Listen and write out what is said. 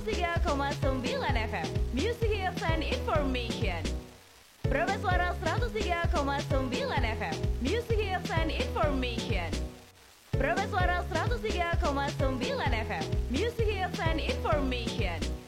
103,9 FM Music Hits and Information. Prabes Suara 103,9 FM Music Hits and Information. Prabes Suara 103,9